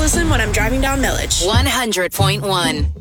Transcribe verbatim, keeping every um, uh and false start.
listen when I'm driving down Millage. one hundred point one.